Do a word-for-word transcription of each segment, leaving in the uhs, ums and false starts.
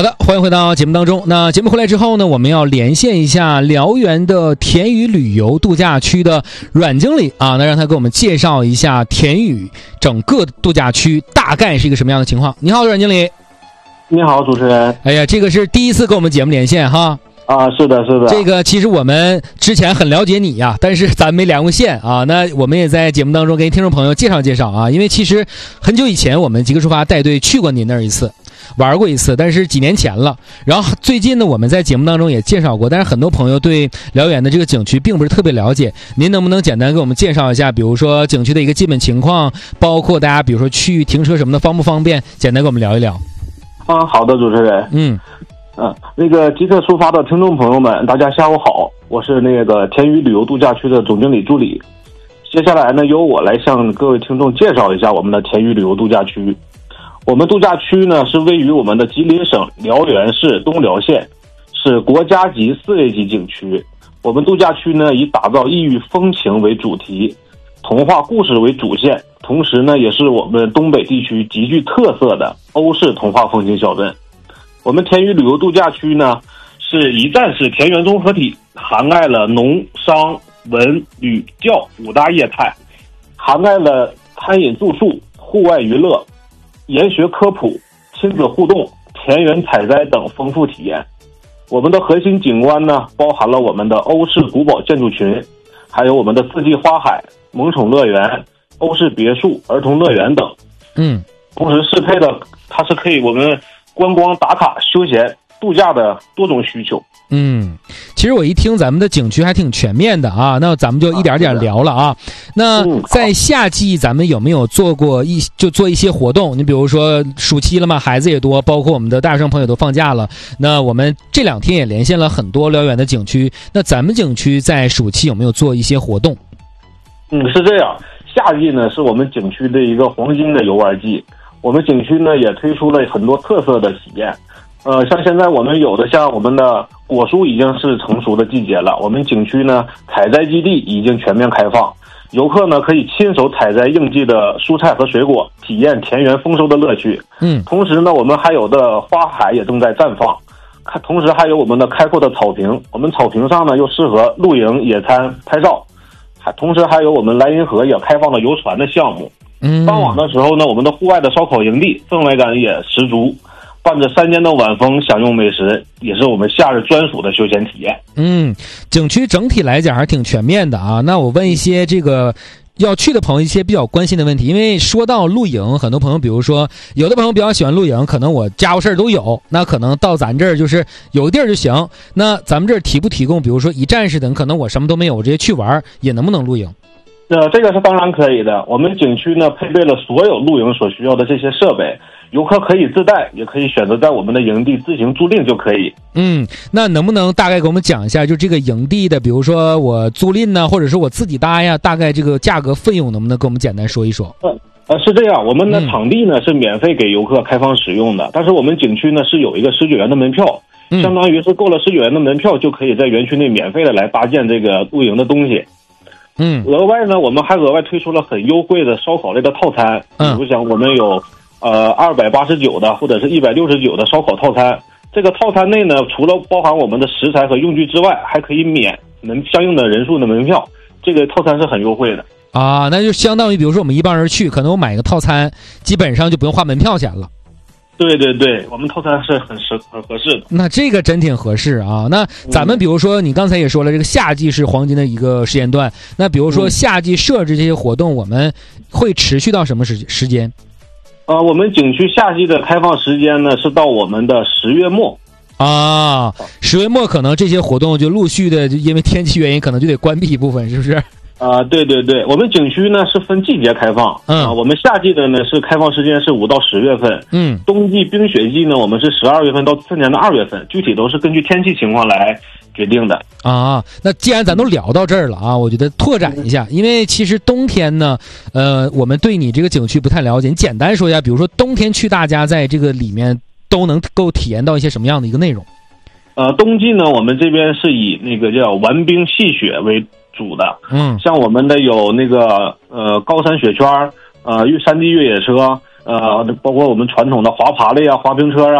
好的，欢迎回到节目当中。那节目回来之后呢，我们要连线一下辽源的田屿旅游度假区的阮经理啊，那让他给我们介绍一下田屿整个度假区大概是一个什么样的情况。你好，阮经理。 你好，主持人。 哎呀，这个是第一次跟我们节目连线哈。 啊，是的，是的。 这个其实我们之前很了解你呀，但是咱没连过线啊。那我们也在节目当中给听众朋友介绍介绍啊，因为其实很久以前我们极客出发带队去过您那儿一次。玩过一次，但是几年前了。然后最近呢，我们在节目当中也介绍过，但是很多朋友对辽源的这个景区并不是特别了解。您能不能简单给我们介绍一下，比如说景区的一个基本情况，包括大家比如说去停车什么的方不方便，简单给我们聊一聊。 啊，好的，主持人。 嗯， 嗯、啊，那个极客出发的听众朋友们，大家下午好，我是那个田屿旅游度假区的总经理助理。接下来呢，由我来向各位听众介绍一下我们的田屿旅游度假区。我们度假区呢是位于我们的吉林省辽源市东辽县，是国家级四 A 级景区。我们度假区呢以打造异域风情为主题，童话故事为主线，同时呢也是我们东北地区极具特色的欧式童话风情小镇。我们田屿旅游度假区呢是一站式田园综合体，涵盖了农商文旅教五大业态，涵盖了餐饮住宿、户外娱乐、研学科普、亲子互动、田园采摘等丰富体验。我们的核心景观呢，包含了我们的欧式古堡建筑群，还有我们的四季花海、萌宠乐园、欧式别墅、儿童乐园等。 嗯， 同时适配的，它是可以我们观光打卡、休闲度假的多种需求。 嗯，其实我一听咱们的景区还挺全面的啊，那咱们就一点点聊了啊。那在夏季咱们有没有做过一就做一些活动？你比如说暑期了嘛，孩子也多，包括我们的大学生朋友都放假了。那我们这两天也连线了很多辽源的景区，那咱们景区在暑期有没有做一些活动？ 嗯，是这样，夏季呢是我们景区的一个黄金的游玩季，我们景区呢也推出了很多特色的体验。呃，像现在我们有的像我们的果蔬已经是成熟的季节了，我们景区呢采摘基地已经全面开放，游客呢可以亲手采摘应季的蔬菜和水果，体验田园丰收的乐趣。 嗯，同时呢，我们还有的花海也正在绽放，看，同时还有我们的开阔的草坪，我们草坪上呢又适合露营、野餐、拍照，还同时还有我们莱茵河也开放了游船的项目。 嗯， 傍晚的时候呢，我们的户外的烧烤营地氛围感也十足。伴着山间的晚风，享用美食，也是我们夏日专属的休闲体验。 嗯，景区整体来讲还是挺全面的啊。那我问一些这个要去的朋友一些比较关心的问题，因为说到露营，很多朋友比如说有的朋友比较喜欢露营，可能我家务事儿都有，那可能到咱这儿就是有个地儿就行。那咱们这儿提不提供比如说一站式的，可能我什么都没有，我直接去玩也能不能露营？ 呃，这个是当然可以的。我们景区呢配备了所有露营所需要的这些设备，游客可以自带，也可以选择在我们的营地自行租赁就可以。 嗯，那能不能大概给我们讲一下，就这个营地的，比如说我租赁呢，或者是我自己搭呀，大概这个价格费用能不能给我们简单说一说？ 呃呃，是这样，我们的场地呢、嗯、是免费给游客开放使用的，但是我们景区呢是有一个十九元的门票， 嗯、 相当于是购了十九元的门票就可以在园区内免费的来搭建这个露营的东西。 嗯， 额外呢，我们还额外推出了很优惠的烧烤类的套餐，比如讲我们有呃二百八十九的或者是一百六十九的烧烤套餐。这个套餐内呢，除了包含我们的食材和用具之外，还可以免门相应的人数的门票。这个套餐是很优惠的啊，那就相当于比如说我们一帮人去，可能我买个套餐，基本上就不用花门票钱了。 对对对，我们套餐是很适很合适的。 那这个真挺合适啊。那咱们比如说你刚才也说了，这个夏季是黄金的一个时间段，那比如说夏季设置这些活动，我们会持续到什么时时间？ 呃，我们景区夏季的开放时间呢是到我们的十月末啊，十月末可能这些活动就陆续的，就因为天气原因可能就得关闭一部分，是不是？ 啊、呃，对对对，我们景区呢是分季节开放， 嗯、 呃，我们夏季的呢是开放时间是五到十月份， 嗯， 冬季冰雪季呢我们是十二月份到次年的二月份，具体都是根据天气情况来决定的。 啊，那既然咱都聊到这儿了啊，我觉得拓展一下，因为其实冬天呢，呃，我们对你这个景区不太了解，你简单说一下，比如说冬天去，大家在这个里面都能够体验到一些什么样的一个内容？ 呃，冬季呢，我们这边是以那个叫玩冰戏雪为主的， 嗯， 像我们的有那个呃高山雪圈，呃山地越野车，呃包括我们传统的滑爬类啊、滑冰车啊，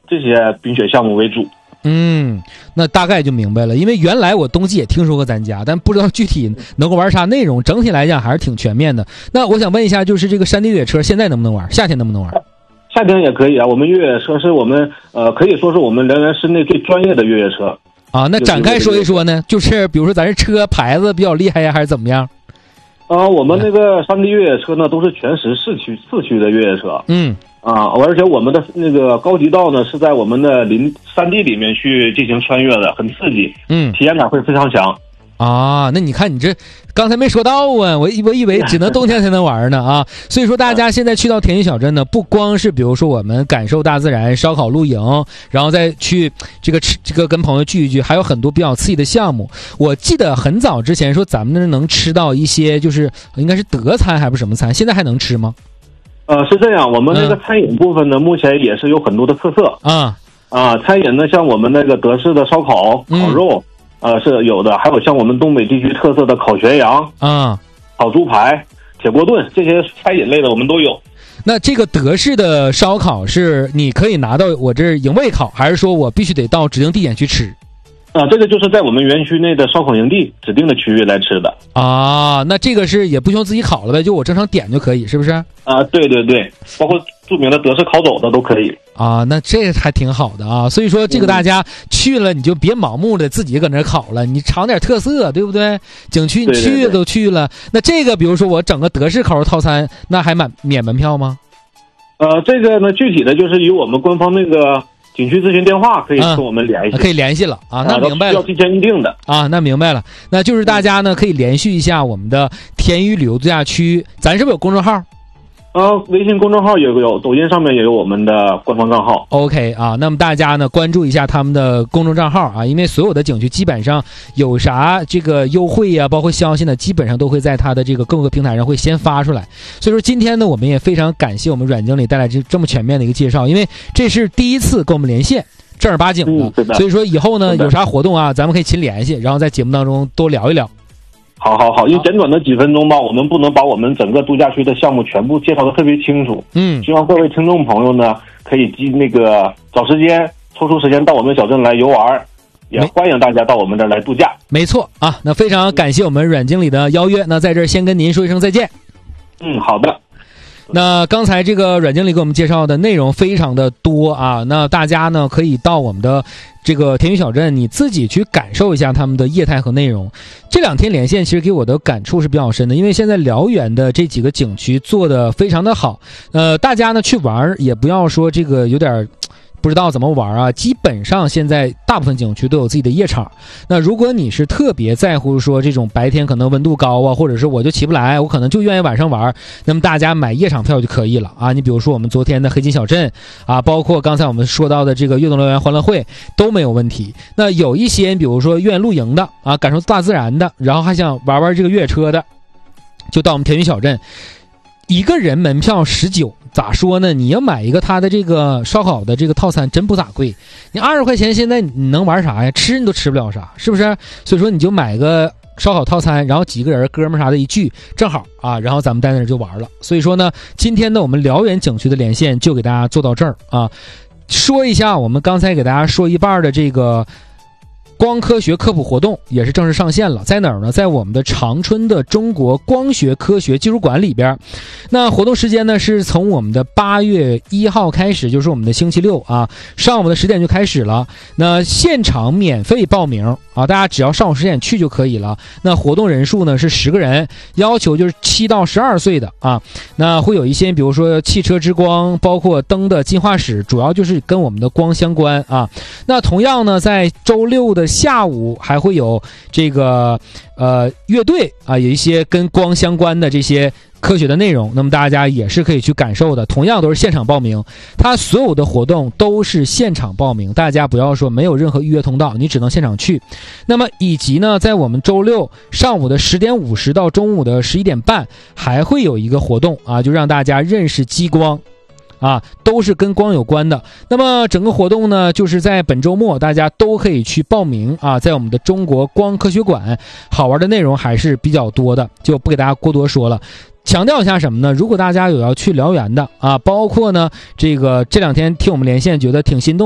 这些冰雪项目为主。 嗯，那大概就明白了。因为原来我冬季也听说过咱家，但不知道具体能够玩啥内容。整体来讲还是挺全面的。那我想问一下，就是这个山地越野车现在能不能玩？夏天能不能玩？ 夏天也可以啊。我们越野车是我们呃可以说是我们辽源市内最专业的越野车啊。那展开说一说呢？就是比如说咱这车牌子比较厉害呀，还是怎么样？ 啊、呃，我们那个山地越野车呢，都是全时四驱四驱的越野车。 嗯。 啊，而且我们的那个高级道呢，是在我们的林山地里面去进行穿越的，很刺激， 嗯， 体验感会非常强。 啊，那你看你这刚才没说到啊，我以我以为只能冬天才能玩呢啊。所以说大家现在去到田屿小镇呢，不光是比如说我们感受大自然、烧烤露营，然后再去这个吃这个跟朋友聚一聚，还有很多比较刺激的项目。我记得很早之前说咱们那能吃到一些就是应该是德餐还不是什么餐，现在还能吃吗？ 呃，是这样，我们那个餐饮部分呢，嗯、目前也是有很多的特色啊啊。餐饮呢，像我们那个德式的烧烤、烤肉，嗯、呃是有的，还有像我们东北地区特色的烤全羊啊、 烤猪排、铁锅炖这些餐饮类的我们都有。 那这个德式的烧烤是你可以拿到我这儿营位烤，还是说我必须得到指定地点去吃？ 啊，这个就是在我们园区内的烧烤营地指定的区域来吃的啊。那这个是也不用自己烤了呗，就我正常点就可以，是不是？ 啊，对对对，包括著名的德式烤肘子都可以啊。那这还挺好的啊。所以说这个大家去了你就别盲目的自己搁那烤了，你尝点特色，对不对？景区你去都去了，对对对，那这个比如说我整个德式烤肉套餐，那还满免门票吗？ 呃，这个呢具体的就是以我们官方那个景区咨询电话可以跟我们联系， 啊、可以联系了啊。那明白了， 要提前预定的啊。那明白了，那就是大家呢可以联系一下我们的田屿旅游度假区，咱是不是有公众号？ 呃，微信公众号也有，抖音上面也有我们的官方账号。 OK 啊，那么大家呢关注一下他们的公众账号啊，因为所有的景区基本上有啥这个优惠呀、啊，包括消息呢，基本上都会在他的这个各个平台上会先发出来。所以说今天呢，我们也非常感谢我们阮经理带来这这么全面的一个介绍，因为这是第一次跟我们连线。正儿八经的， 嗯、的所以说以后呢有啥活动啊，咱们可以勤联系，然后在节目当中多聊一聊。 好好好，因为简短的几分钟吧，我们不能把我们整个度假区的项目全部介绍的特别清楚。 嗯， 希望各位听众朋友呢，可以记那个找时间抽出时间到我们小镇来游玩，也欢迎大家到我们这儿来度假。 没错啊，那非常感谢我们阮经理的邀约，那在这儿先跟您说一声再见。 嗯，好的。 那刚才这个阮经理给我们介绍的内容非常的多啊，那大家呢可以到我们的这个田屿小镇，你自己去感受一下他们的业态和内容。这两天连线其实给我的感触是比较深的，因为现在辽源的这几个景区做的非常的好，呃，大家呢去玩也不要说这个有点不知道怎么玩啊，基本上现在大部分景区都有自己的夜场。那如果你是特别在乎说这种白天可能温度高啊，或者是我就起不来，我可能就愿意晚上玩，那么大家买夜场票就可以了啊。你比如说我们昨天的黑金小镇啊，包括刚才我们说到的这个悦动乐园欢乐会都没有问题。那有一些比如说愿意露营的啊，感受大自然的，然后还想玩玩这个越野车的，就到我们田屿小镇。一个人门票十九，咋说呢？你要买一个他的这个烧烤的这个套餐，真不咋贵。你二十块钱，现在你能玩啥呀？吃你都吃不了啥，是不是？所以说你就买个烧烤套餐，然后几个人哥们啥的一聚，正好啊，然后咱们在那儿就玩了。所以说呢，今天呢我们辽源景区的连线就给大家做到这儿啊。说一下我们刚才给大家说一半的这个光科学科普活动也是正式上线了，在哪儿呢？在我们的长春的中国光学科学技术馆里边。那活动时间呢是从我们的八月一号开始，就是我们的星期六啊，上午的十点就开始了。那现场免费报名啊，大家只要上午十点去就可以了。那活动人数呢是十个人，要求就是七到十二岁的啊。那会有一些比如说汽车之光，包括灯的进化史，主要就是跟我们的光相关啊。那同样呢，在周六的下午还会有这个呃乐队啊，有一些跟光相关的这些科学的内容，那么大家也是可以去感受的，同样都是现场报名，它所有的活动都是现场报名，大家不要说没有任何预约通道，你只能现场去。那么以及呢，在我们周六上午的十点五十到中午的十一点半还会有一个活动啊，就让大家认识激光啊，都是跟光有关的。那么整个活动呢，就是在本周末大家都可以去报名啊，在我们的中国光科学馆，好玩的内容还是比较多的，就不给大家过多说了。强调一下什么呢？如果大家有要去辽源的啊，包括呢这个这两天听我们连线觉得挺心动